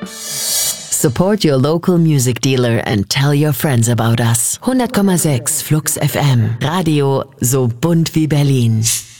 Support your local music dealer and tell your friends about us. 100,6 Flux FM. Radio so bunt wie Berlin.